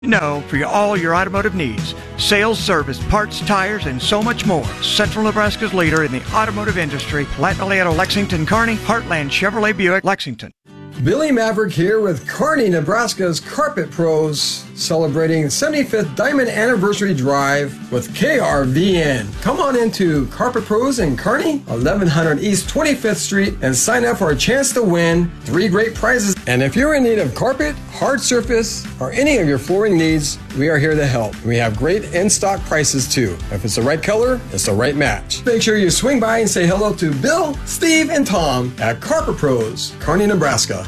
No, for all your automotive needs. Sales, service, parts, tires, and so much more. Central Nebraska's leader in the automotive industry. Platte Valley Auto Lexington, Kearney, Heartland Chevrolet Buick, Lexington. Billy Maverick here with Kearney, Nebraska's Carpet Pros, celebrating 75th Diamond Anniversary Drive with KRVN. Come on into Carpet Pros in Kearney, 1100 East 25th Street, and sign up for a chance to win 3 great prizes. And if you're in need of carpet, hard surface, or any of your flooring needs, we are here to help. We have great in-stock prices too. If it's the right color, it's the right match. Make sure you swing by and say hello to Bill, Steve, and Tom at Carpet Pros, Kearney, Nebraska.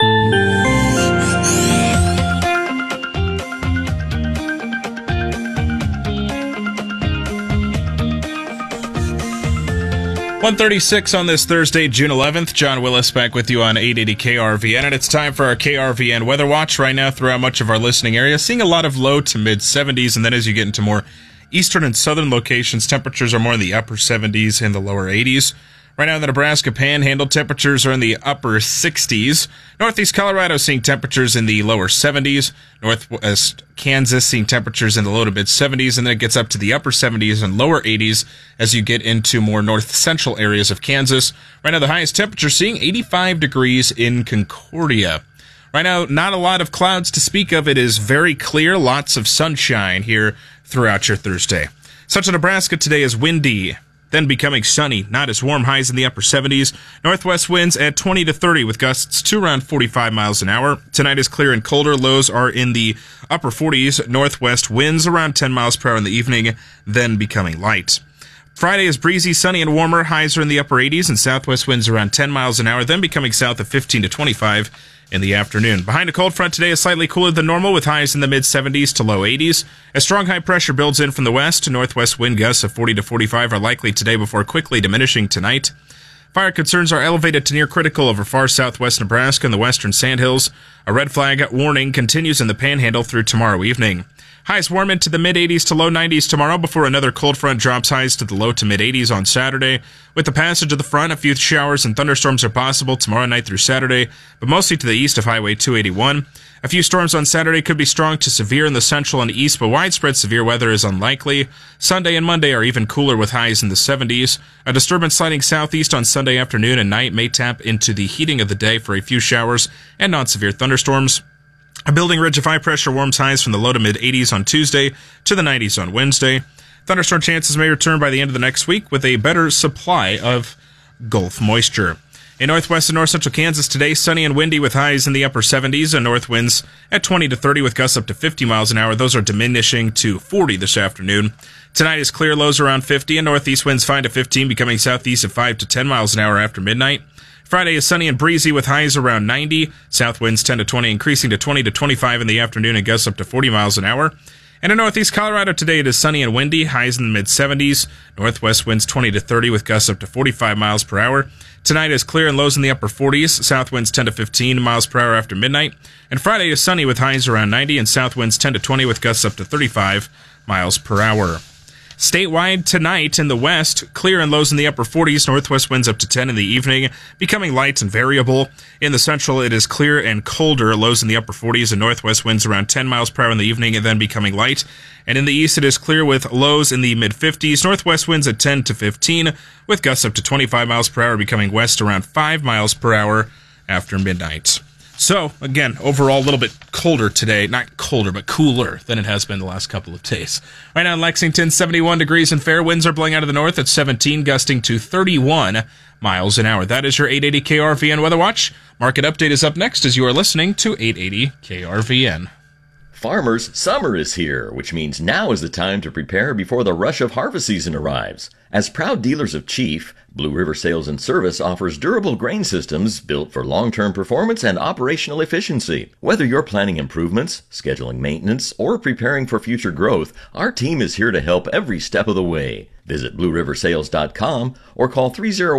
1:36 on this Thursday, June 11th. John Willis back with you on 880 KRVN, and it's time for our KRVN Weather Watch right now throughout much of our listening area. Seeing a lot of low to mid 70s, and then as you get into more eastern and southern locations, temperatures are more in the upper 70s and the lower 80s. Right now in the Nebraska Panhandle, temperatures are in the upper 60s. Northeast Colorado seeing temperatures in the lower 70s. Northwest Kansas seeing temperatures in the low to mid 70s, and then it gets up to the upper 70s and lower 80s as you get into more north central areas of Kansas. Right now the highest temperature seeing 85 degrees in Concordia. Right now, not a lot of clouds to speak of. It is very clear, lots of sunshine here throughout your Thursday. Central Nebraska today is windy, then becoming sunny, not as warm, highs in the upper 70s. Northwest winds at 20 to 30 with gusts to around 45 miles an hour. Tonight is clear and colder. Lows are in the upper 40s. Northwest winds around 10 miles per hour in the evening, then becoming light. Friday is breezy, sunny, and warmer. Highs are in the upper 80s, and southwest winds around 10 miles an hour, then becoming south of 15 to 25 in the afternoon. Behind a cold front today is slightly cooler than normal with highs in the mid-70s to low 80s. A strong high pressure builds in from the west. Northwest wind gusts of 40 to 45 are likely today before quickly diminishing tonight. Fire concerns are elevated to near critical over far southwest Nebraska and the western Sandhills. A red flag warning continues in the Panhandle through tomorrow evening. Highs warm into the mid-80s to low 90s tomorrow before another cold front drops highs to the low to mid-80s on Saturday. With the passage of the front, a few showers and thunderstorms are possible tomorrow night through Saturday, but mostly to the east of Highway 281. A few storms on Saturday could be strong to severe in the central and east, but widespread severe weather is unlikely. Sunday and Monday are even cooler with highs in the 70s. A disturbance sliding southeast on Sunday afternoon and night may tap into the heating of the day for a few showers and non-severe thunderstorms. A building ridge of high pressure warms highs from the low to mid-80s on Tuesday to the 90s on Wednesday. Thunderstorm chances may return by the end of the next week with a better supply of Gulf moisture. In northwest and north central Kansas today, sunny and windy with highs in the upper 70s and north winds at 20 to 30 with gusts up to 50 miles an hour. Those are diminishing to 40 this afternoon. Tonight is clear, lows around 50 and northeast winds 5 to 15, becoming southeast of 5 to 10 miles an hour after midnight. Friday is sunny and breezy with highs around 90. South winds 10 to 20, increasing to 20 to 25 in the afternoon and gusts up to 40 miles an hour. And in northeast Colorado today, it is sunny and windy, highs in the mid-70s. Northwest winds 20 to 30 with gusts up to 45 miles per hour. Tonight is clear and lows in the upper 40s. South winds 10 to 15 miles per hour after midnight. And Friday is sunny with highs around 90 and south winds 10 to 20 with gusts up to 35 miles per hour. Statewide tonight in the west, clear and lows in the upper 40s, northwest winds up to 10 in the evening, becoming light and variable. In the central, it is clear and colder, lows in the upper 40s and northwest winds around 10 miles per hour in the evening and then becoming light. And in the east, it is clear with lows in the mid-50s, northwest winds at 10 to 15, with gusts up to 25 miles per hour, becoming west around 5 miles per hour after midnight. So, again, overall a little bit colder today. Not colder, but cooler than it has been the last couple of days. Right now in Lexington, 71 degrees and fair. Winds are blowing out of the north at 17, gusting to 31 miles an hour. That is your 880 KRVN Weather Watch. Market Update is up next as you are listening to 880 KRVN. Farmers, summer is here, which means now is the time to prepare before the rush of harvest season arrives. As proud dealers of Chief, Blue River Sales and Service offers durable grain systems built for long-term performance and operational efficiency. Whether you're planning improvements, scheduling maintenance, or preparing for future growth, our team is here to help every step of the way. Visit BlueRiverSales.com or call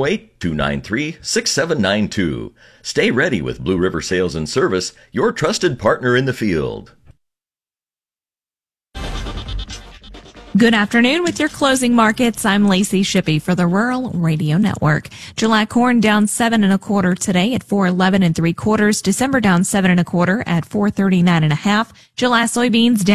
308-293-6792. Stay ready with Blue River Sales and Service, your trusted partner in the field. Good afternoon with your closing markets. I'm Lacey Shippey for the Rural Radio Network. July corn down 7 1/4 today at 4.11 3/4. December down 7 1/4 at 4.39 1/2. July soybeans down